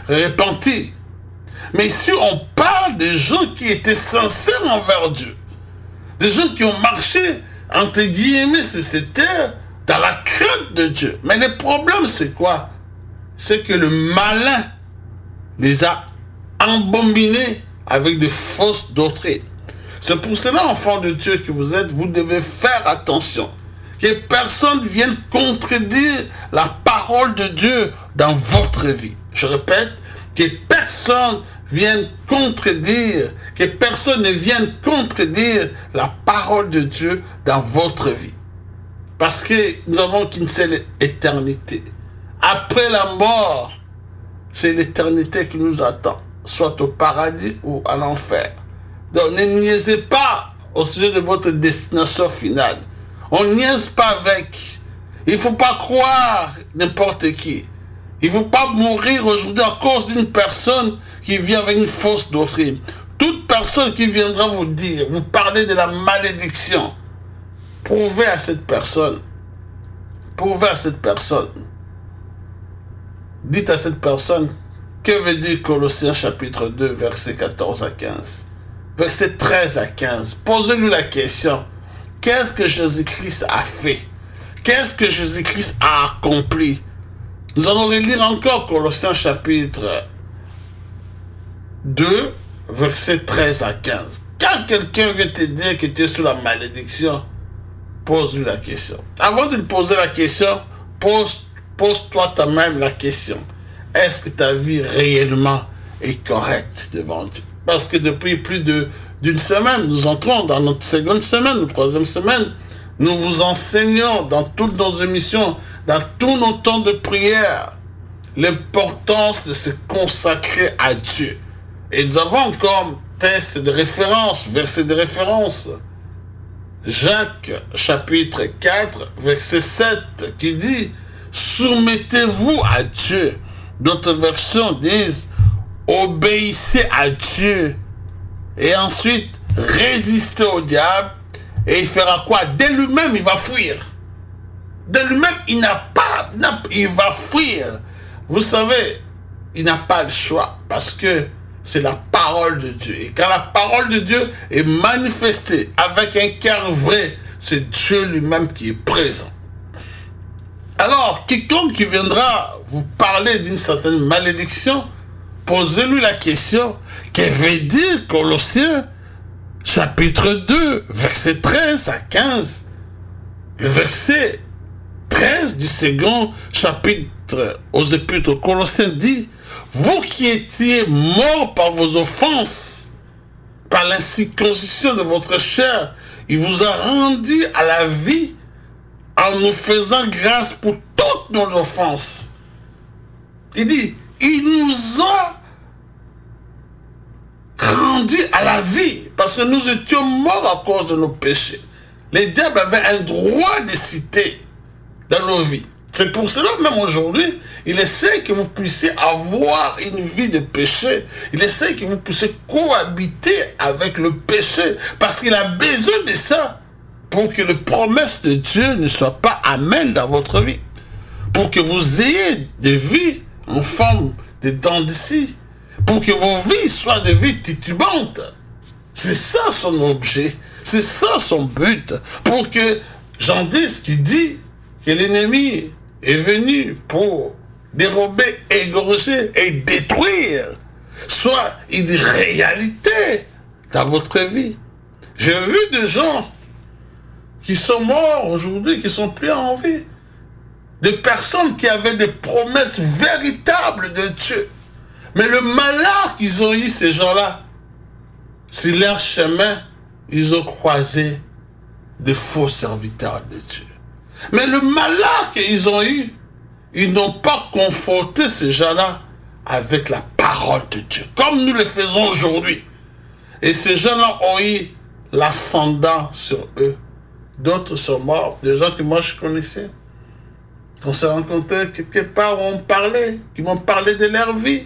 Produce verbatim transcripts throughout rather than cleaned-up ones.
repentis. Mais ici, on parle des gens qui étaient sincères envers Dieu. Des gens qui ont marché, entre guillemets, sur cette terre, dans la crainte de Dieu. Mais le problème, c'est quoi? C'est que le malin les a embombinés avec de fausses doctrines. C'est pour cela, enfants de Dieu que vous êtes, vous devez faire attention. Que personne vienne contredire la parole de Dieu dans votre vie. Je répète, que personne vienne contredire, que personne ne vienne contredire la parole de Dieu dans votre vie. Parce que nous avons qu'une seule éternité. Après la mort, c'est l'éternité qui nous attend, soit au paradis ou à l'enfer. Donc ne niaisez pas au sujet de votre destination finale. On ne niaise pas avec. Il ne faut pas croire n'importe qui. Il ne faut pas mourir aujourd'hui à cause d'une personne qui vient avec une fausse doctrine. Toute personne qui viendra vous dire, vous parler de la malédiction, prouvez à cette personne, prouvez à cette personne, dites à cette personne, que veut dire Colossiens chapitre deux, versets quatorze à quinze, verset treize à quinze. Posez-lui la question, qu'est-ce que Jésus-Christ a fait? Qu'est-ce que Jésus-Christ a accompli? Nous allons relire encore Colossiens chapitre deux, versets treize à quinze. Quand quelqu'un vient te dire que tu es sous la malédiction, pose-lui la question. Avant de lui poser la question, pose, pose-toi toi-même la question. Est-ce que ta vie réellement est correcte devant Dieu? Parce que depuis plus de, d'une semaine, nous entrons dans notre seconde semaine, notre troisième semaine, nous vous enseignons dans toutes nos émissions, dans tous nos temps de prière, l'importance de se consacrer à Dieu. Et nous avons comme texte de référence, verset de référence, Jacques chapitre quatre, verset sept, qui dit « Soumettez-vous à Dieu ». D'autres versions disent « Obéissez à Dieu ». Et ensuite, résistez au diable. Et il fera quoi? De lui-même, il va fuir. De lui-même, il n'a pas, il va fuir. Vous savez, il n'a pas le choix parce que c'est la parole de Dieu. Et quand la parole de Dieu est manifestée avec un cœur vrai, c'est Dieu lui-même qui est présent. Alors, quiconque qui viendra vous parler d'une certaine malédiction, posez-lui la question, que veut dire Colossiens chapitre deux, verset treize à quinze. Le verset treize du second chapitre aux Épîtres aux Colossiens dit « Vous qui étiez morts par vos offenses, par l'incirconcision de votre chair, il vous a rendu à la vie en nous faisant grâce pour toutes nos offenses. » Il dit « Il nous a rendu à la vie, parce que nous étions morts à cause de nos péchés. » Les diables avaient un droit de citer dans nos vies. C'est pour cela, même aujourd'hui, il essaie que vous puissiez avoir une vie de péché. Il essaie que vous puissiez cohabiter avec le péché, parce qu'il a besoin de ça pour que les promesses de Dieu ne soient pas amènes dans votre vie. Pour que vous ayez des vies en forme de dents d'ici. Pour que vos vies soient des vies titubantes. C'est ça son objet. C'est ça son but. Pour que Jean dix qui dit que l'ennemi est venu pour dérober, égorger et détruire soit une réalité dans votre vie. J'ai vu des gens qui sont morts aujourd'hui, qui sont plus en vie. Des personnes qui avaient des promesses véritables de Dieu. Mais le malheur qu'ils ont eu, ces gens-là, sur leur chemin, ils ont croisé de faux serviteurs de Dieu. Mais le malheur qu'ils ont eu, ils n'ont pas conforté ces gens-là avec la parole de Dieu, comme nous le faisons aujourd'hui. Et ces gens-là ont eu l'ascendant sur eux. D'autres sont morts, des gens que moi je connaissais. On s'est rencontrés quelque part où on parlait, qui m'ont parlé de leur vie.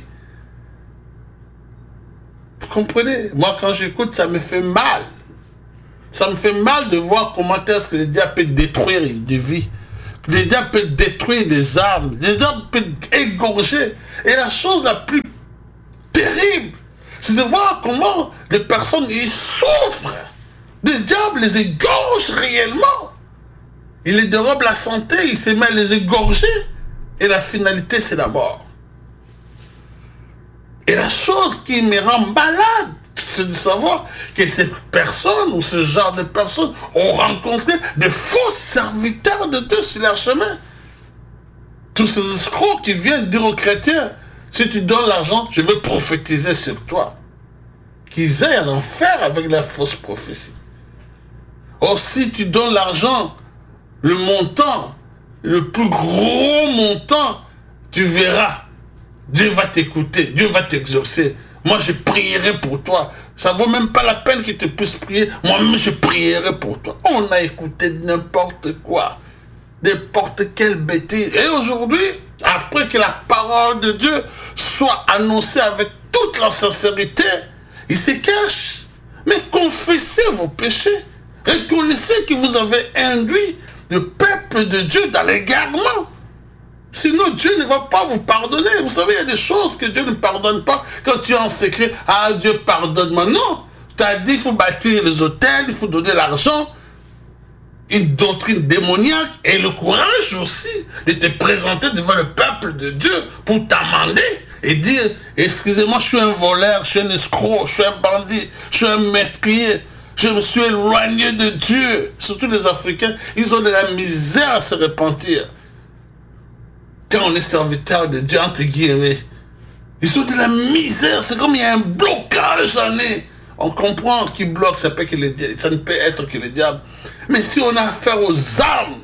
Vous comprenez? Moi, quand j'écoute, ça me fait mal. Ça me fait mal de voir comment est-ce que le diable peut détruire des vies. Le diable peut détruire des âmes. Le diable peut égorger. Et la chose la plus c'est de voir comment les personnes ils souffrent. Le diable les égorge réellement. Il les dérobe la santé, il se met à les égorger. Et la finalité, c'est la mort. Et la chose qui me rend malade, c'est de savoir que ces personnes ou ce genre de personnes ont rencontré de faux serviteurs de Dieu sur leur chemin. Tous ces escrocs qui viennent dire aux chrétiens, si tu donnes l'argent, je vais prophétiser sur toi. Qu'ils aillent en enfer avec la fausse prophétie. Or, si tu donnes l'argent, le montant, le plus gros montant, tu verras. Dieu va t'écouter, Dieu va t'exaucer. Moi, je prierai pour toi. Ça ne vaut même pas la peine qu'il te puisse prier. Moi-même, je prierai pour toi. On a écouté n'importe quoi. N'importe quelle bêtise. Et aujourd'hui, après que la parole de Dieu soit annoncée avec toute la sincérité, il se cache. Mais confessez vos péchés. Reconnaissez que vous avez induit le peuple de Dieu dans l'égarement. Sinon, Dieu ne va pas vous pardonner. Vous savez, il y a des choses que Dieu ne pardonne pas. Quand tu es en secret, ah, Dieu pardonne-moi. Non, tu as dit qu'il faut bâtir les hôtels, il faut donner l'argent. Une doctrine démoniaque et le courage aussi de te présenter devant le peuple de Dieu pour t'amender et dire, excusez-moi, je suis un voleur, je suis un escroc, je suis un bandit, je suis un meurtrier. Je me suis éloigné de Dieu. Surtout les Africains, ils ont de la misère à se repentir. Quand on est serviteur de Dieu, entre guillemets, ils ont de la misère. C'est comme il y a un blocage en eux. On comprend qui bloque, ça, peut que les, ça ne peut être que le diable. Mais si on a affaire aux âmes,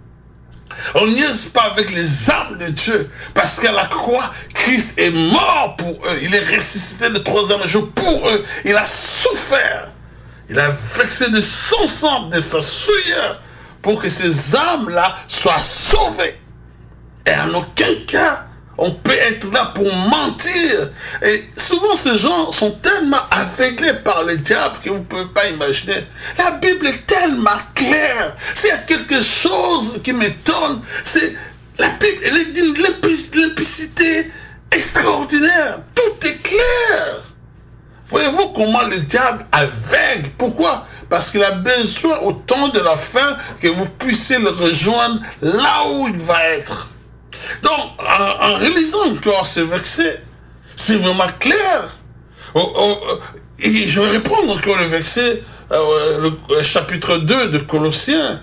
on niaise pas avec les âmes de Dieu. Parce qu'à la croix, Christ est mort pour eux. Il est ressuscité le troisième jour pour eux. Il a souffert. Il a versé de son sang, de sa souillure, pour que ces âmes-là soient sauvées. Et en aucun cas, on peut être là pour mentir. Et souvent, ces gens sont tellement aveuglés par le diable que vous ne pouvez pas imaginer. La Bible est tellement claire. S'il y a quelque chose qui m'étonne, c'est la Bible, elle est d'une limpidité extraordinaire. Tout est clair. Voyez-vous comment le diable aveugle? Pourquoi? Parce qu'il a besoin au temps de la fin que vous puissiez le rejoindre là où il va être. Donc, en, en réalisant encore ce verset, c'est vraiment clair. Oh, oh, oh, et je vais répondre encore le verset, euh, le, le chapitre deux de Colossiens,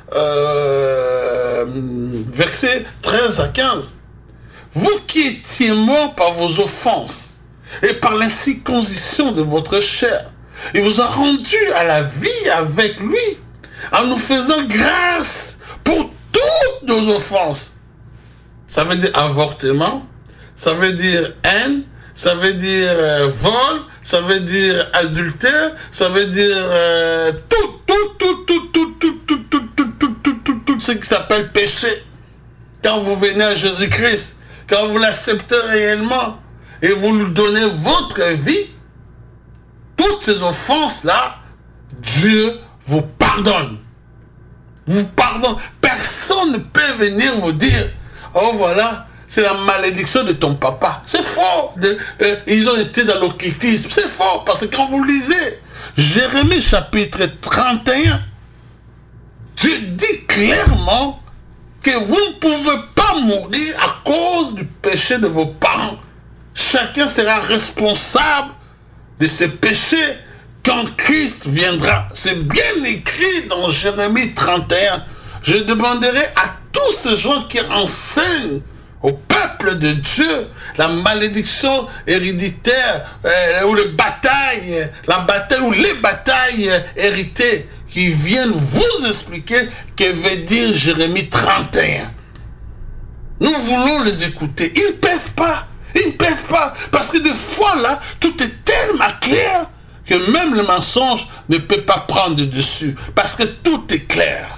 euh, versets treize à quinze. Vous qui étiez morts par vos offenses, et par l'incirconcision de votre chair, il vous a rendu à la vie avec lui, en nous faisant grâce pour toutes nos offenses. Ça veut dire avortement, ça veut dire haine, ça veut dire euh, vol, ça veut dire adultère, ça veut dire euh, tout, tout, tout, tout, tout, tout, tout, tout, tout, tout, tout, tout, tout ce qui s'appelle péché. Quand vous venez à Jésus-Christ, quand vous l'acceptez réellement, et vous nous donnez votre vie, toutes ces offenses-là, Dieu vous pardonne. Vous pardonne. Personne ne peut venir vous dire, oh voilà, c'est la malédiction de ton papa. C'est faux. De, euh, ils ont été dans l'occultisme. C'est faux, parce que quand vous lisez Jérémie chapitre trente et un, Dieu dit clairement que vous ne pouvez pas mourir à cause du péché de vos parents. Chacun sera responsable de ses péchés quand Christ viendra. C'est bien écrit dans Jérémie trente et un. Je demanderai à tous ces gens qui enseignent au peuple de Dieu la malédiction héréditaire, euh, ou les batailles, la bataille ou les batailles héritées, qui viennent vous expliquer que veut dire Jérémie trente et un. Nous voulons les écouter. Ils ne peuvent pas. Ils ne peuvent pas, parce que des fois là, tout est tellement clair que même le mensonge ne peut pas prendre dessus, parce que tout est clair.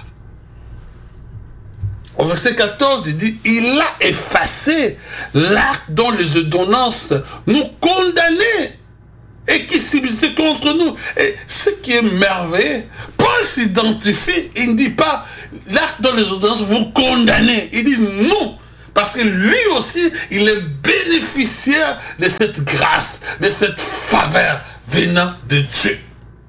Au verset quatorze, il dit, il a effacé l'acte dont les ordonnances nous condamnaient et qui subsistait contre nous. Et ce qui est merveilleux, Paul s'identifie, il ne dit pas l'acte dont les ordonnances vous condamnez, il dit nous. Parce que lui aussi, il est bénéficiaire de cette grâce, de cette faveur venant de Dieu.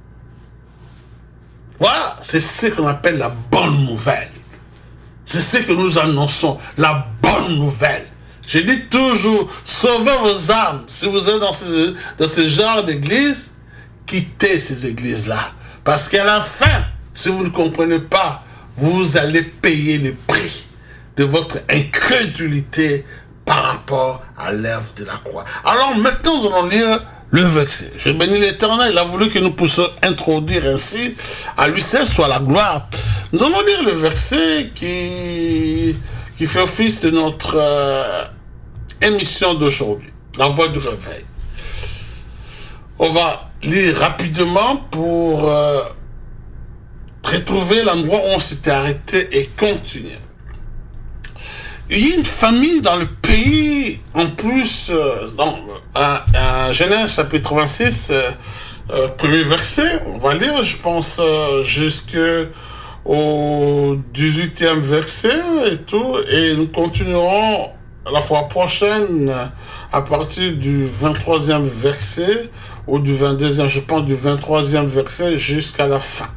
Voilà, c'est ce qu'on appelle la bonne nouvelle. C'est ce que nous annonçons, la bonne nouvelle. Je dis toujours, sauvez vos âmes. Si vous êtes dans ce, dans ce genre d'église, quittez ces églises-là. Parce qu'à la fin, si vous ne comprenez pas, vous allez payer le prix de votre incrédulité par rapport à l'œuvre de la croix. Alors maintenant, nous allons lire le verset. Je bénis l'Éternel, il a voulu que nous puissions introduire ainsi, à lui seul soit la gloire. Nous allons lire le verset qui, qui fait office de notre euh, émission d'aujourd'hui, la voix du réveil. On va lire rapidement pour euh, retrouver l'endroit où on s'était arrêté et continuer. Il y a une famille dans le pays, en plus, euh, dans un, un Genèse chapitre vingt-six, euh, euh, premier verset, on va lire, je pense, euh, jusqu'au dix-huitième verset et tout, et nous continuerons la fois prochaine à partir du vingt-troisième verset, ou du vingt-deuxième, je pense, du vingt-troisième verset jusqu'à la fin.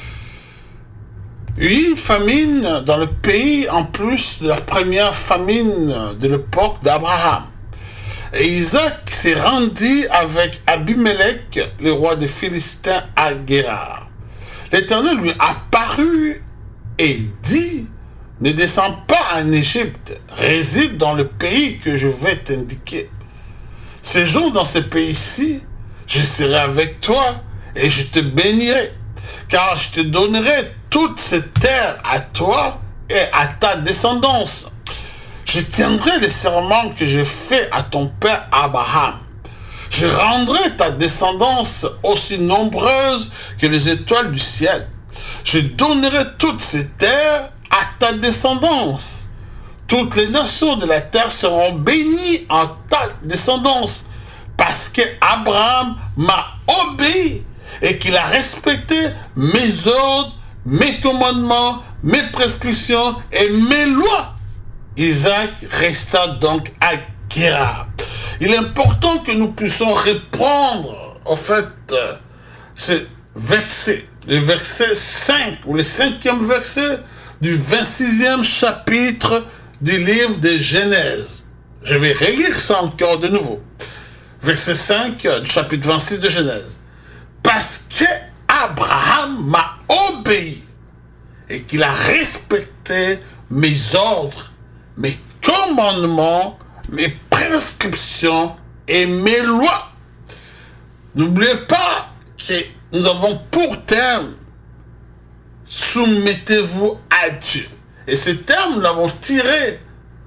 Il y a eu une famine dans le pays, en plus de la première famine de l'époque d'Abraham. Et Isaac s'est rendu avec Abimelech, le roi des Philistins, à Guérar. L'Éternel lui apparut et dit, « Ne descends pas en Égypte, réside dans le pays que je vais t'indiquer. Séjourne dans ce pays-ci, je serai avec toi et je te bénirai, car je te donnerai toute cette terre à toi et à ta descendance. Je tiendrai les serments que j'ai faits à ton père Abraham. Je rendrai ta descendance aussi nombreuse que les étoiles du ciel. Je donnerai toutes ces terres à ta descendance. Toutes les nations de la terre seront bénies en ta descendance, parce que Abraham m'a obéi et qu'il a respecté mes ordres, mes commandements, mes prescriptions et mes lois. Isaac resta donc à Guérar. Il est important que nous puissions répondre, en fait, euh, ce verset, le verset cinq, ou le cinquième verset du vingt-sixième chapitre du livre de Genèse. Je vais relire ça encore de nouveau. Verset cinq du chapitre vingt-six de Genèse. Parce que Abraham m'a obéi et qu'il a respecté mes ordres, mes commandements, mes prescriptions et mes lois. N'oubliez pas que nous avons pour terme soumettez-vous à Dieu. Et ce terme, nous l'avons tiré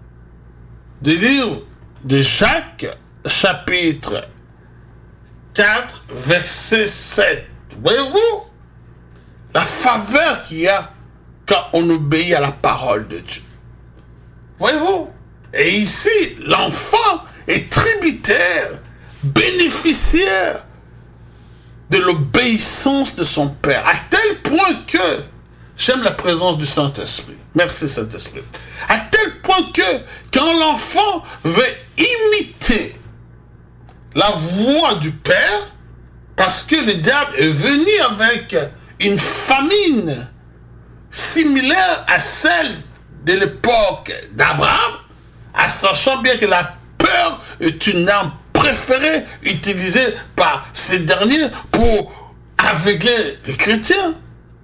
du livre de Jacques, chapitre quatre, verset sept. Voyez-vous la faveur qu'il y a quand on obéit à la parole de Dieu. Voyez-vous? Et ici, l'enfant est tributaire, bénéficiaire de l'obéissance de son père, à tel point que j'aime la présence du Saint-Esprit. Merci Saint-Esprit. À tel point que quand l'enfant veut imiter la voix du père, parce que le diable est venu avec une famine similaire à celle de l'époque d'Abraham, en sachant bien que la peur est une arme préférée utilisée par ces derniers pour aveugler les chrétiens.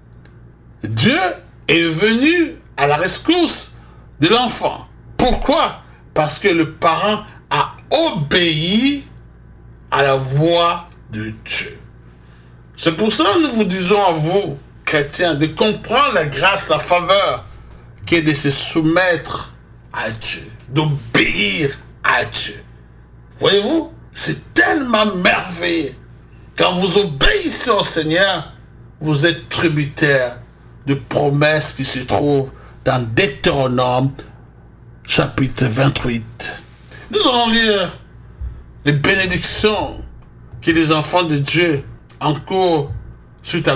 Dieu est venu à la rescousse de l'enfant. Pourquoi? Parce que le parent a obéi à la voix de Dieu. C'est pour ça que nous vous disons à vous, chrétiens, de comprendre la grâce, la faveur, qui est de se soumettre à Dieu, d'obéir à Dieu. Voyez-vous, c'est tellement merveilleux. Quand vous obéissez au Seigneur, vous êtes tributaire de promesses qui se trouvent dans Deutéronome, chapitre vingt-huit. Nous allons lire les bénédictions que les enfants de Dieu encourent suite à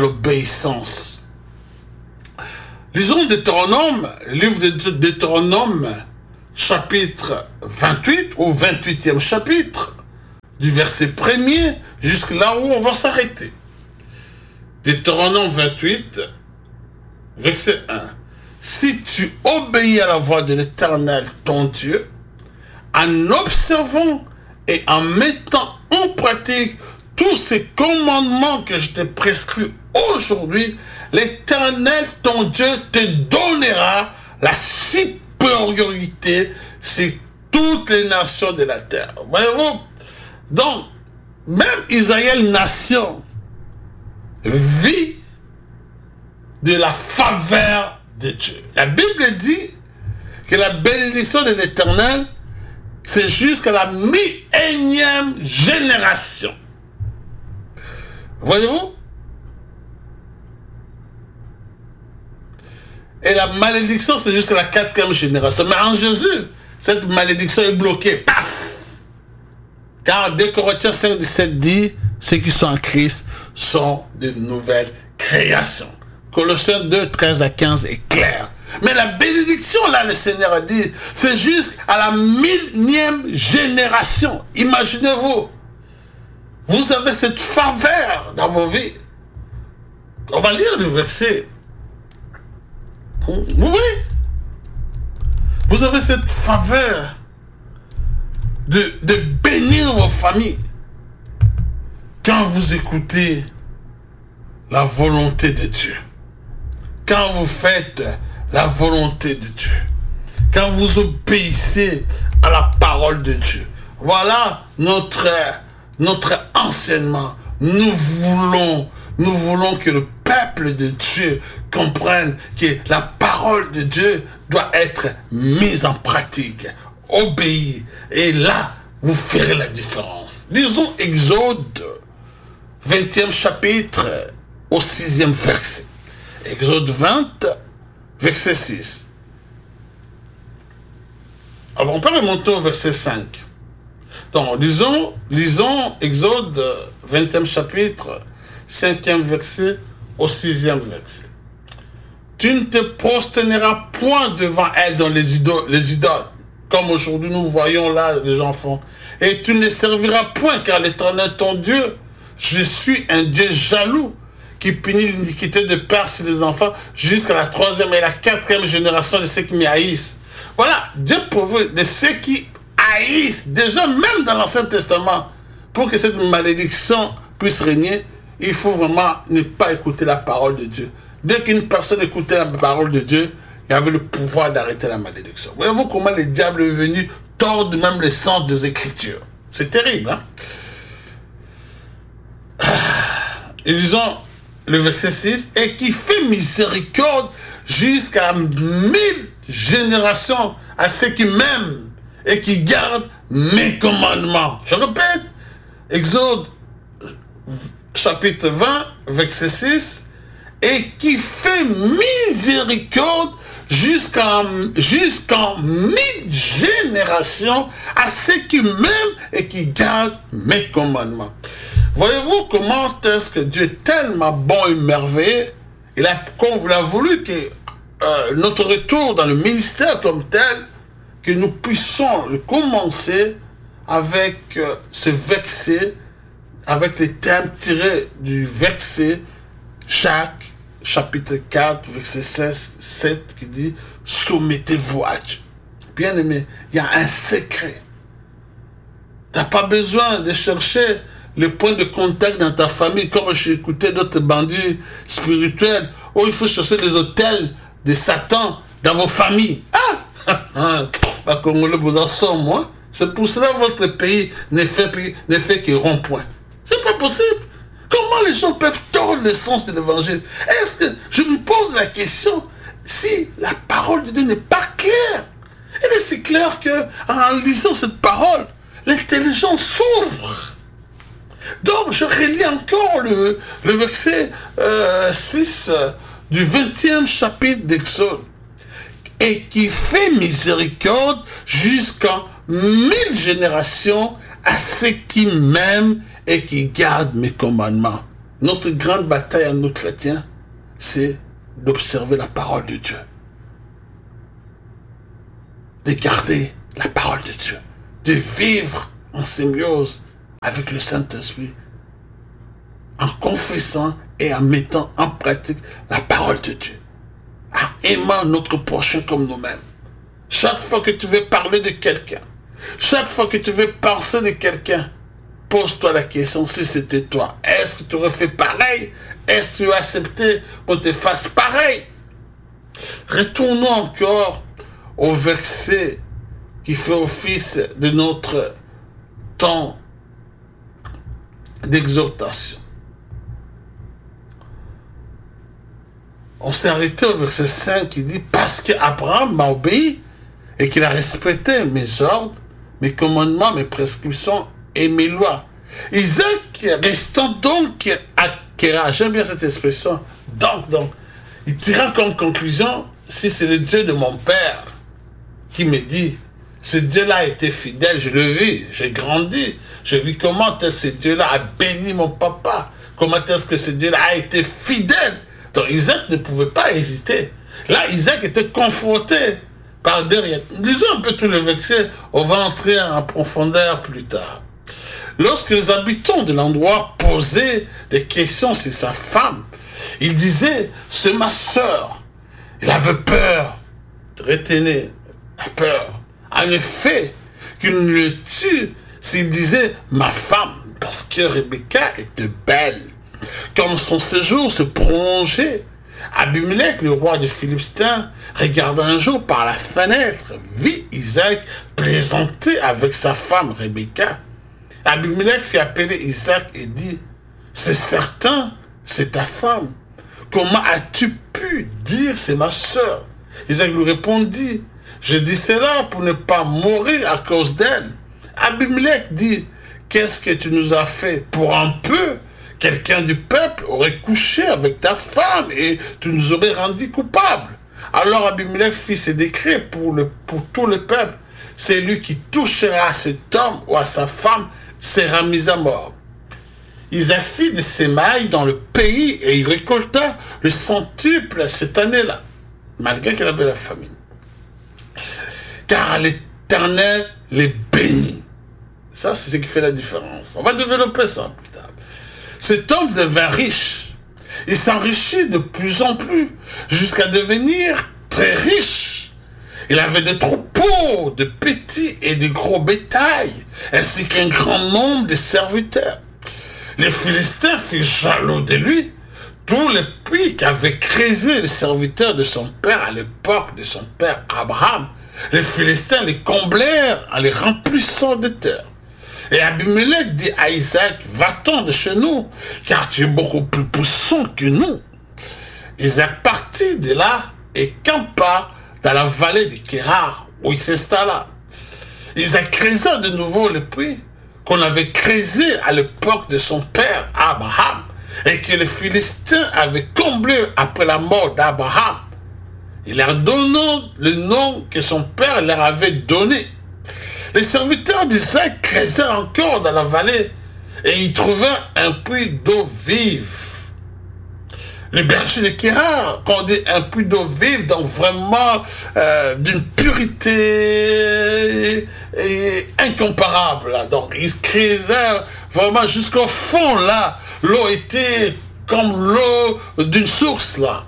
l'obéissance. Lisons Deutéronome, le livre de Deutéronome, chapitre vingt-huit, ou vingt-huitième chapitre, du verset premier, jusque là où on va s'arrêter. Deutéronome vingt-huit, verset un. Si tu obéis à la voix de l'Éternel, ton Dieu, en observant et en mettant en pratique tous ces commandements que je t'ai prescrits aujourd'hui, l'Éternel, ton Dieu, te donnera la supériorité sur toutes les nations de la terre. Voyez-vous? Donc, même Israël, nation, vit de la faveur de Dieu. La Bible dit que la bénédiction de l'Éternel, c'est jusqu'à la mi-énième génération. Voyez-vous? Et la malédiction, c'est jusqu'à la quatrième génération. Mais en Jésus, cette malédiction est bloquée. Paf! Car deux Corinthiens cinq, dix-sept dit, ceux qui sont en Christ sont de nouvelles créations. Colossiens deux, treize à quinze est clair. Mais la bénédiction, là, le Seigneur a dit, c'est jusqu'à la millième génération. Imaginez-vous, vous avez cette faveur dans vos vies. On va lire le verset. Vous voyez? Vous avez cette faveur de, de bénir vos familles quand vous écoutez la volonté de Dieu. Quand vous faites la volonté de Dieu. Quand vous obéissez à la parole de Dieu. Voilà notre, notre enseignement. Nous voulons, nous voulons que le peuple de Dieu comprenne que la parole de Dieu doit être mise en pratique, obéie. Et là, vous ferez la différence. Lisons Exode, vingtième chapitre, au sixième verset. Exode vingt, verset six. Alors, on peut remonter au verset cinq. Donc, lisons, lisons Exode vingtième chapitre, cinquième verset au sixième verset. Tu ne te prosterneras point devant elle dans les idoles, les idoles, comme aujourd'hui nous voyons là les gens font. Et tu ne les serviras point, car l'Éternel ton Dieu, je suis un Dieu jaloux, qui punit l'iniquité de père sur les enfants jusqu'à la troisième et la quatrième génération de ceux qui m'y haïssent. Voilà, Dieu pourvu de ceux qui haïssent, déjà même dans l'Ancien Testament, pour que cette malédiction puisse régner, il faut vraiment ne pas écouter la parole de Dieu. Dès qu'une personne écoutait la parole de Dieu, il avait le pouvoir d'arrêter la malédiction. Voyez-vous comment le diable est venu tordre même le sens des Écritures. C'est terrible, hein? Et disons, le verset six, et qui fait miséricorde jusqu'à mille générations à ceux qui m'aiment et qui gardent mes commandements. Je répète, Exode chapitre vingt, verset six, et qui fait miséricorde jusqu'en jusqu'en mille générations à ceux qui m'aiment et qui gardent mes commandements. Voyez-vous comment est-ce que Dieu est tellement bon et merveilleux, il a, comme il a voulu que euh, notre retour dans le ministère comme tel, que nous puissions le commencer avec euh, ce verset, avec les thèmes tirés du verset Jacques, chapitre quatre, verset seize, sept, qui dit « Soumettez-vous à Dieu ». Bien aimé, il y a un secret. Tu n'as pas besoin de chercher le point de contact dans ta famille, comme j'ai écouté d'autres bandits spirituels, où il faut chercher les hôtels de Satan dans vos familles. Ah! Pas Congolais, vous en sommes, moi. C'est pour cela que votre pays ne fait, ne fait que rond-point. C'est pas possible. Comment les gens peuvent tordre le sens de l'évangile? Est-ce que je me pose la question si la parole de Dieu n'est pas claire? Elle est si claire que en lisant cette parole, l'intelligence s'ouvre. Donc, je relis encore le, le verset euh, six euh, du vingtième chapitre d'Exode. Et qui fait miséricorde jusqu'en mille générations à ceux qui m'aiment et qui gardent mes commandements. Notre grande bataille à nous chrétiens, c'est d'observer la parole de Dieu. de garder la parole de Dieu, de vivre en symbiose avec le Saint-Esprit, en confessant et en mettant en pratique la parole de Dieu, en aimant notre prochain comme nous-mêmes. Chaque fois que tu veux parler de quelqu'un, chaque fois que tu veux penser de quelqu'un, pose-toi la question, si c'était toi, est-ce que tu aurais fait pareil? Est-ce que tu aurais accepté qu'on te fasse pareil? Retournons encore au verset qui fait office de notre temps d'exhortation. On s'est arrêté au verset cinq qui dit « Parce qu'Abraham m'a obéi et qu'il a respecté mes ordres, mes commandements, mes prescriptions et mes lois. » Isaac restant donc à Kérar, j'aime bien cette expression, donc, donc, il tira comme conclusion, si c'est le Dieu de mon père qui me dit, ce Dieu-là a été fidèle, je le vis, j'ai grandi, je vis comment est-ce que ce Dieu-là a béni mon papa, comment est-ce que ce Dieu-là a été fidèle. Donc Isaac ne pouvait pas hésiter. Là, Isaac était confronté par derrière. Lisons un peu tout le verset, on va entrer en profondeur plus tard. Lorsque les habitants de l'endroit posaient des questions sur sa femme, il disait, c'est ma sœur. Il avait peur. Retenez la peur. En effet, qu'il ne le tue s'il disait ma femme, parce que Rebecca était belle. Comme son séjour se prolongeait, Abimelech, le roi des Philistins, regarda un jour par la fenêtre, vit Isaac plaisanter avec sa femme Rebecca. Abimelech fit appeler Isaac et dit, c'est certain, c'est ta femme. Comment as-tu pu dire c'est ma sœur? Isaac lui répondit, je dis cela pour ne pas mourir à cause d'elle. Abimelech dit, qu'est-ce que tu nous as fait? Pour un peu, quelqu'un du peuple aurait couché avec ta femme et tu nous aurais rendu coupables. Alors Abimelech fit ses décrets pour, le, pour tout le peuple. C'est lui qui touchera à cet homme ou à sa femme sera mis à mort. Isaac fit des semailles dans le pays et il récolta le centuple cette année-là, malgré qu'il avait la famine. Car l'Éternel les bénit. Ça, c'est ce qui fait la différence. On va développer ça plus tard. Cet homme devint riche. Il s'enrichit de plus en plus jusqu'à devenir très riche. Il avait des troupeaux de petits et de gros bétail, ainsi qu'un grand nombre de serviteurs. Les Philistins furent jaloux de lui. Tous les puits qu'avait creusés les serviteurs de son père à l'époque de son père Abraham, les Philistins les comblèrent en les remplissant de terre. Et Abimelech dit à Isaac, va-t'en de chez nous, car tu es beaucoup plus puissant que nous. Isaac partit de là et campa dans la vallée de Kérar, où il s'installa. Isaac creusa de nouveau le puits qu'on avait creusé à l'époque de son père Abraham, et que les Philistins avaient comblé après la mort d'Abraham. Il leur donna le nom que son père leur avait donné. Les serviteurs d'Isaac creusèrent encore dans la vallée et y trouvèrent un puits d'eau vive. Les bergers de Kérar, quand on dit un puits d'eau vive, donc vraiment euh, d'une pureté et incomparable. Là. Donc ils creusèrent vraiment jusqu'au fond là. L'eau était comme l'eau d'une source là.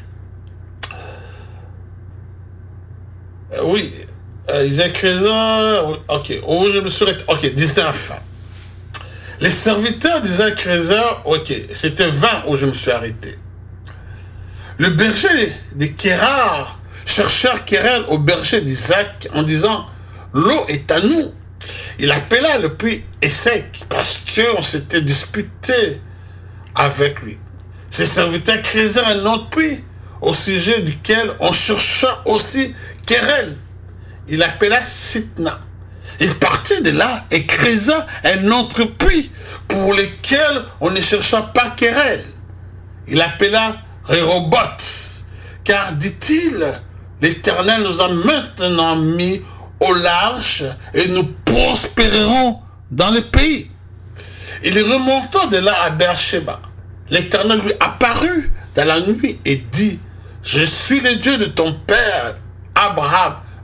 Euh, oui. Euh, Isaac Créza, ok, où je me suis arrêté, ok, dix-neuf. Les serviteurs d'Isaac Créza, ok, c'était vingt où je me suis arrêté. Le berger de Kérar cherchèrent querelle au berger d'Isaac en disant, l'eau est à nous. Il appela le puits Essek parce qu'on s'était disputé avec lui. Ses serviteurs creusèrent un autre puits au sujet duquel on chercha aussi querelle. Il appela Sitna. Il partit de là et creusa un autre puits pour lequel on ne chercha pas querelle. Il appela Rehoboth, car, dit-il, l'Éternel nous a maintenant mis au large et nous prospérerons dans le pays. Il remonta de là à Beersheba. L'Éternel lui apparut dans la nuit et dit, je suis le Dieu de ton père Abraham,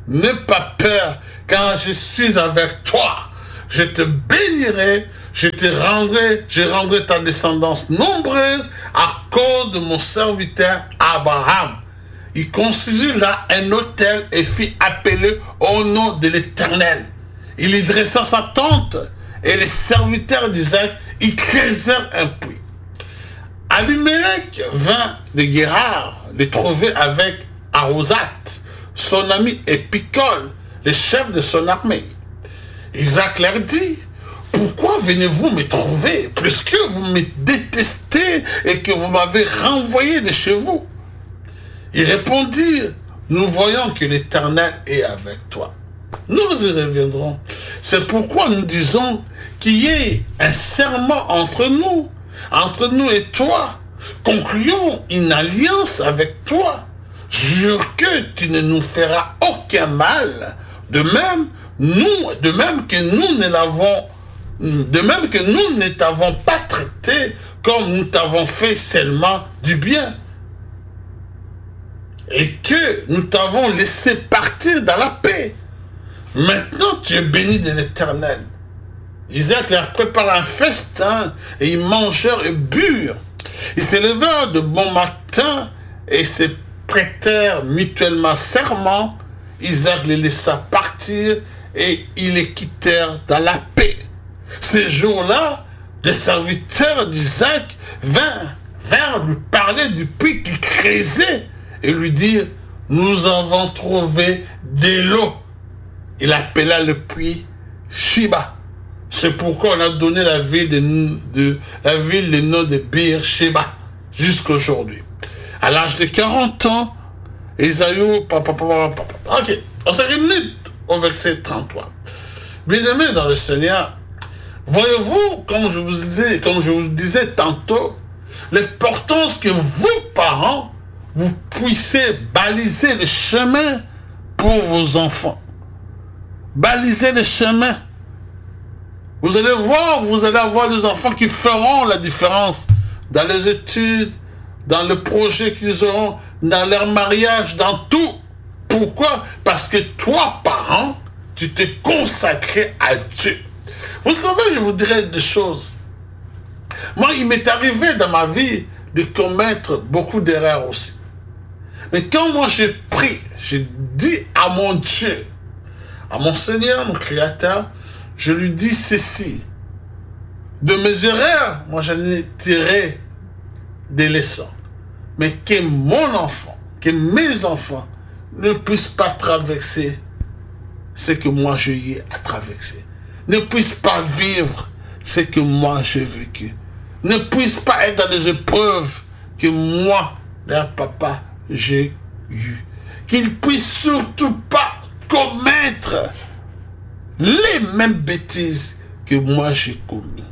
n'aie pas peur, car je suis avec toi. Je te bénirai, je te rendrai, je rendrai ta descendance nombreuse à cause de mon serviteur Abraham. Il construisit là un autel et fit appeler au nom de l'Éternel. Il y dressa sa tente et les serviteurs d'Isaac y creusèrent un puits. Abimelech vint de Guérard le trouver avec Arosat, son ami, et Picol, le chef de son armée. Isaac leur dit, « Pourquoi venez-vous me trouver, puisque vous me détestez et que vous m'avez renvoyé de chez vous ?» Ils répondirent, « Nous voyons que l'Éternel est avec toi. Nous y reviendrons. C'est pourquoi nous disons qu'il y ait un serment entre nous, entre nous et toi. Concluons une alliance avec toi. Jure que tu ne nous feras aucun mal. De même, nous, de même que nous ne l'avons, de même que nous ne t'avons pas traité comme nous t'avons fait seulement du bien. Et que nous t'avons laissé partir dans la paix. Maintenant, tu es béni de l'Éternel. » Isaac leur prépara un festin et ils mangèrent et burent. Ils se levèrent de bon matin et se prêtèrent mutuellement serment. Isaac les laissa partir et ils les quittèrent dans la paix. Ce jour-là, les serviteurs d'Isaac vinrent, vinrent lui parler du puits qu'il creusait et lui dire, « Nous avons trouvé de l'eau. » Il appela le puits Shiba. C'est pourquoi on a donné la ville de, de la ville le nom de Bir Sheba jusqu'à aujourd'hui. À l'âge de quarante ans, Ésaü, ok, on se remet au verset trente-trois. Bien-aimés dans le Seigneur, voyez-vous, comme je vous disais, comme je vous disais tantôt, l'importance que vous, parents, vous puissiez baliser le chemin pour vos enfants. Baliser le chemin. Vous allez voir, vous allez avoir des enfants qui feront la différence dans les études, dans le projet qu'ils auront, dans leur mariage, dans tout. Pourquoi? Parce que toi, parent, tu t'es consacré à Dieu. Vous savez, je vous dirais des choses. Moi, il m'est arrivé dans ma vie de commettre beaucoup d'erreurs aussi. Mais quand moi j'ai pris, j'ai dit à mon Dieu, à mon Seigneur, mon Créateur, je lui dis ceci. De mes erreurs, moi j'en ai tiré des leçons. Mais que mon enfant, que mes enfants ne puissent pas traverser ce que moi j'ai eu à traverser. Ne puissent pas vivre ce que moi j'ai vécu. Ne puissent pas être dans des épreuves que moi, leur papa, j'ai eu. Qu'ils puissent surtout pas commettre les mêmes bêtises que moi j'ai commis.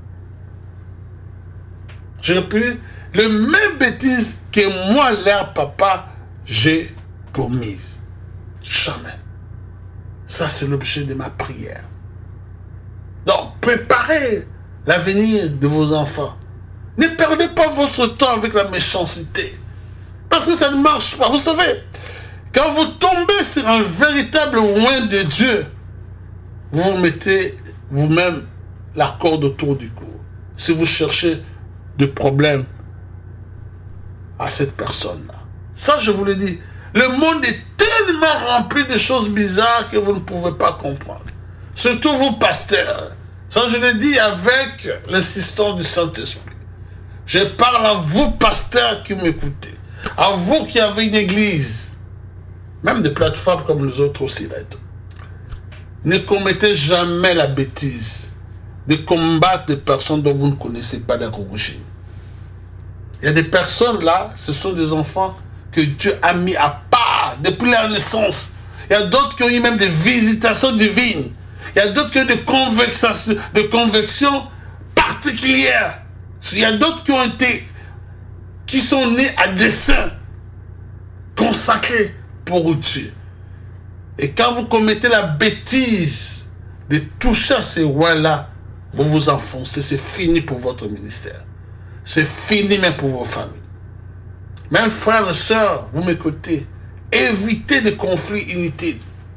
Je répète, les mêmes bêtises que moi, leur papa, j'ai commises. Jamais. Ça, c'est l'objet de ma prière. Donc, préparez l'avenir de vos enfants. Ne perdez pas votre temps avec la méchanceté. Parce que ça ne marche pas. Vous savez, quand vous tombez sur un véritable loin de Dieu, vous vous mettez vous-même la corde autour du cou. Si vous cherchez des problèmes à cette personne-là. Ça, je vous le dis. Le monde est tellement rempli de choses bizarres que vous ne pouvez pas comprendre. Surtout vous, pasteurs. Ça, je le dis avec l'insistance du Saint-Esprit. Je parle à vous, pasteurs, qui m'écoutez. À vous qui avez une église. Même des plateformes comme les autres aussi. Là. Ne commettez jamais la bêtise de combattre des personnes dont vous ne connaissez pas leur origine. Il y a des personnes là, ce sont des enfants que Dieu a mis à part depuis leur naissance. Il y a d'autres qui ont eu même des visitations divines. Il y a d'autres qui ont des convections, des convections particulières. Il y a d'autres qui ont été, qui sont nés à dessein, consacrés pour Dieu. Et quand vous commettez la bêtise de toucher à ces rois-là, vous vous enfoncez, c'est fini pour votre ministère. C'est fini même pour vos familles. Même frères et sœurs, vous m'écoutez, évitez des conflits inutiles.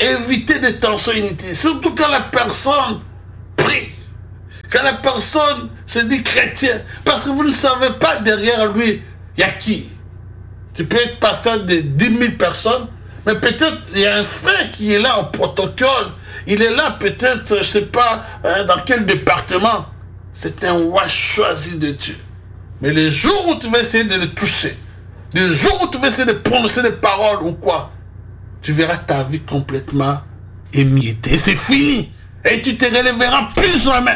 éviter des tensions inutiles. Surtout quand la personne prie. Quand la personne se dit chrétien. Parce que vous ne savez pas derrière lui, il y a qui. Tu peux être pasteur de dix mille personnes, mais peut-être il y a un frère qui est là au protocole. Il est là peut-être, je ne sais pas, hein, dans quel département. C'est un roi choisi de Dieu. Mais le jour où tu vas essayer de le toucher, le jour où tu vas essayer de prononcer des paroles ou quoi, tu verras ta vie complètement émiettée. C'est fini. Et tu te relèveras plus jamais.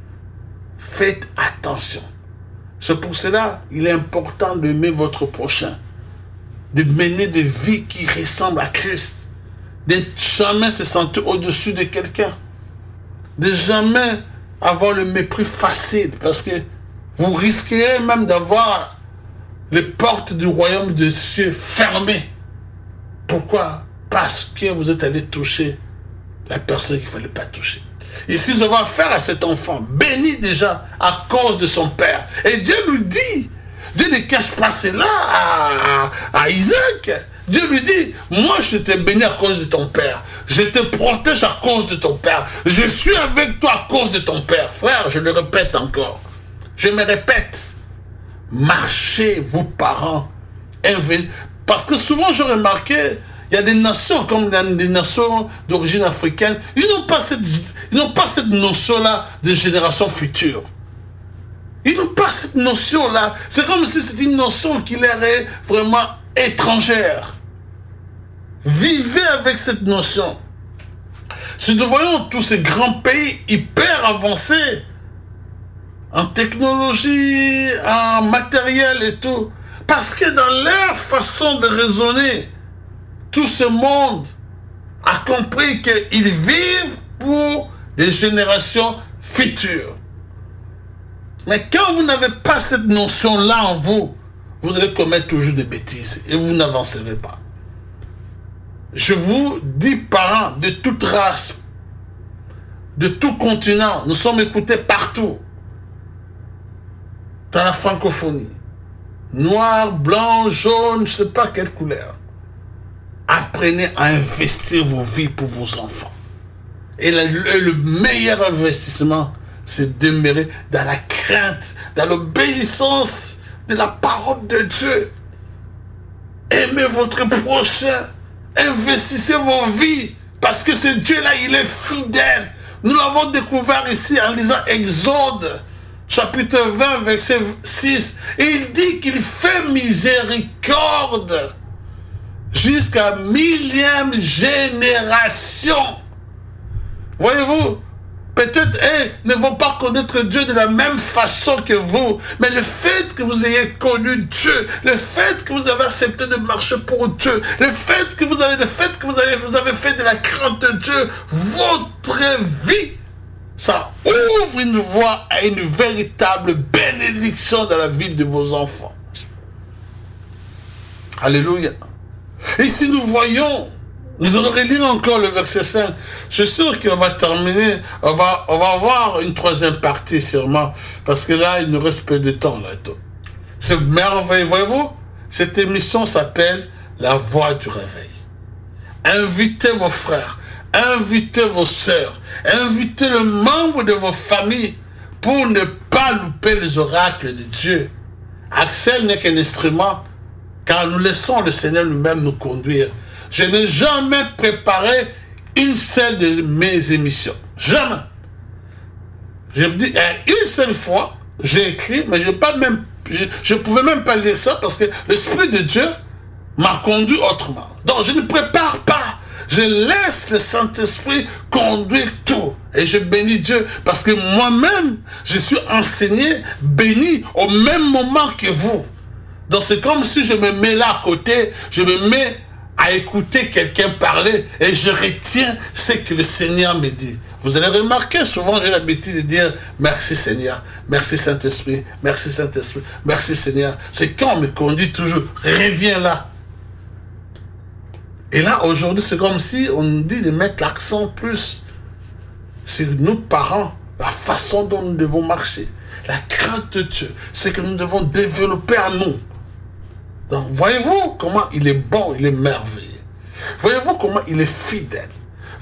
Faites attention. C'est pour cela qu'il est important d'aimer votre prochain. De mener des vies qui ressemblent à Christ. De jamais se sentir au-dessus de quelqu'un. De jamais avoir le mépris facile. Parce que vous risquerez même d'avoir les portes du royaume de Dieu fermées. Pourquoi? Parce que vous êtes allé toucher la personne qu'il ne fallait pas toucher. Ici, nous avons affaire à cet enfant, béni déjà à cause de son père. Et Dieu lui dit, Dieu ne cache pas cela à, à Isaac. Dieu lui dit, moi je t'ai béni à cause de ton père. Je te protège à cause de ton père. Je suis avec toi à cause de ton père. Frère, je le répète encore. Je me répète. Marchez, vous parents. Parce que souvent, j'ai remarqué, il y a des nations comme des nations d'origine africaine, ils n'ont pas cette, ils n'ont pas cette notion-là de génération future. Ils n'ont pas cette notion-là. C'est comme si c'était une notion qui leur est vraiment étrangère. Vivez avec cette notion. Si nous voyons tous ces grands pays hyper avancés, en technologie, en matériel et tout, parce que dans leur façon de raisonner, tout ce monde a compris qu'ils vivent pour des générations futures. Mais quand vous n'avez pas cette notion-là en vous, vous allez commettre toujours des bêtises et vous n'avancerez pas. Je vous dis, parents de toute race, de tout continent, nous sommes écoutés partout, dans la francophonie. Noir, blanc, jaune, je ne sais pas quelle couleur. Apprenez à investir vos vies pour vos enfants. Et le, le meilleur investissement, c'est de demeurer dans la crainte, dans l'obéissance de la parole de Dieu. Aimez votre prochain. Investissez vos vies. Parce que ce Dieu-là, il est fidèle. Nous l'avons découvert ici en lisant Exode, chapitre vingt, verset six. Et il dit qu'il fait miséricorde jusqu'à millième génération. Voyez-vous, peut-être ils ne vont pas connaître Dieu de la même façon que vous, mais le fait que vous ayez connu Dieu, le fait que vous avez accepté de marcher pour Dieu, le fait que vous avez, le fait que vous avez, vous avez fait de la crainte de Dieu votre vie, ça ouvre une voie à une véritable bénédiction dans la vie de vos enfants. Alléluia. Et si nous voyons, nous allons relire encore le verset cinq. Je suis sûr qu'on va terminer, on va, on va avoir une troisième partie sûrement, parce que là, il nous reste peu de temps. Là, c'est merveilleux, voyez-vous, cette émission s'appelle La Voix du Réveil. Invitez vos frères, invitez vos sœurs, invitez le membre de vos familles pour ne pas louper les oracles de Dieu. Axel n'est qu'un instrument, car nous laissons le Seigneur lui-même nous conduire. Je n'ai jamais préparé une seule de mes émissions. Jamais. Je me dis, une seule fois, j'ai écrit, mais je pas même, je ne pouvais même pas lire ça parce que l'Esprit de Dieu m'a conduit autrement. Donc, je ne prépare pas. Je laisse le Saint-Esprit conduire tout. Et je bénis Dieu parce que moi-même, je suis enseigné, béni au même moment que vous. Donc, c'est comme si je me mets là à côté, je me mets à écouter quelqu'un parler et je retiens ce que le Seigneur me dit. Vous allez remarquer, souvent j'ai l'habitude de dire merci Seigneur, merci Saint-Esprit, merci Saint-Esprit, merci Seigneur. C'est quand on me conduit toujours, reviens là. Et là, aujourd'hui, c'est comme si on nous dit de mettre l'accent plus sur nos parents, la façon dont nous devons marcher, la crainte de Dieu, c'est que nous devons développer à nous. Donc, voyez-vous comment il est bon, il est merveilleux. Voyez-vous comment il est fidèle.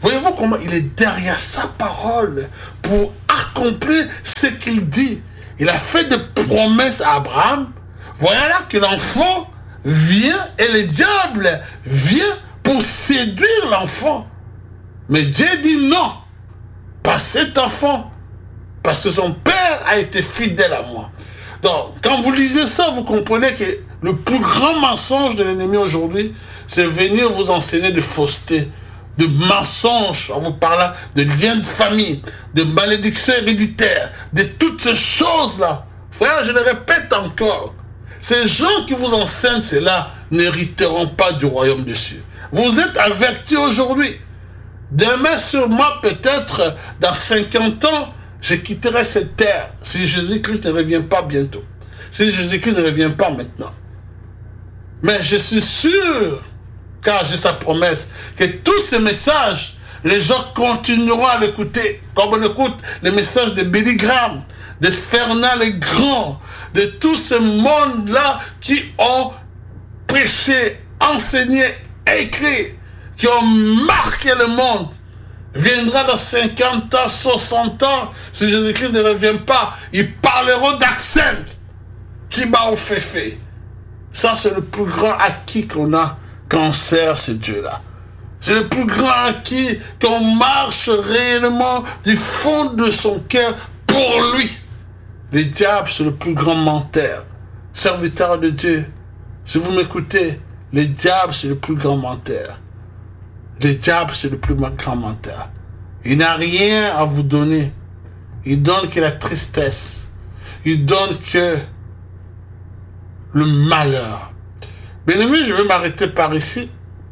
Voyez-vous comment il est derrière sa parole pour accomplir ce qu'il dit. Il a fait des promesses à Abraham. Voilà là que l'enfant vient et le diable vient pour séduire l'enfant. Mais Dieu dit non, pas cet enfant, parce que son père a été fidèle à moi. Donc, quand vous lisez ça, vous comprenez que le plus grand mensonge de l'ennemi aujourd'hui, c'est venir vous enseigner de fausseté, de mensonges, en vous parlant de liens de famille, de malédictions héréditaires, de toutes ces choses-là. Frère, je le répète encore, ces gens qui vous enseignent cela n'hériteront pas du royaume des cieux. Vous êtes avertis aujourd'hui. Demain, sûrement, peut-être, dans cinquante ans, je quitterai cette terre si Jésus-Christ ne revient pas bientôt. Si Jésus-Christ ne revient pas maintenant. Mais je suis sûr, car j'ai sa promesse, que tous ces messages, les gens continueront à l'écouter. Comme on écoute les messages de Billy Graham, de Fernand le Grand, de tout ce monde-là qui ont prêché, enseigné, écrit, qui ont marqué le monde. Viendra dans cinquante ans, soixante ans, si Jésus-Christ ne revient pas, ils parleront d'Axel, qui m'a offert. Ça, c'est le plus grand acquis qu'on a quand on sert ce Dieu-là. C'est le plus grand acquis qu'on marche réellement du fond de son cœur pour lui. Le diable, c'est le plus grand menteur. Serviteur de Dieu, si vous m'écoutez, le diable, c'est le plus grand menteur. Le diable, c'est le plus grand menteur. Il n'a rien à vous donner. Il donne que la tristesse. Il donne que le malheur. Bien aimé, je vais m'arrêter par ici.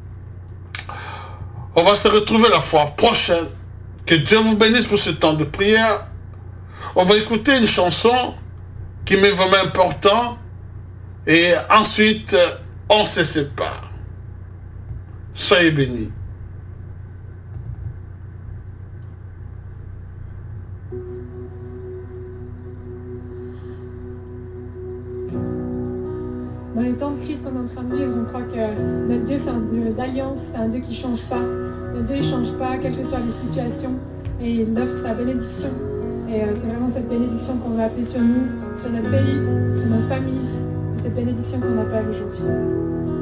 On va se retrouver la fois prochaine. Que Dieu vous bénisse pour ce temps de prière. On va écouter une chanson qui m'est vraiment importante. Et ensuite, on se sépare. Soyez bénis. Dans les temps de crise qu'on est en train de vivre, on croit que notre Dieu, c'est un Dieu d'alliance, c'est un Dieu qui ne change pas. Notre Dieu, il ne change pas, quelles que soient les situations. Et il offre sa bénédiction. Et euh, c'est vraiment cette bénédiction qu'on veut appeler sur nous, sur notre pays, sur nos familles. C'est cette bénédiction qu'on appelle aujourd'hui.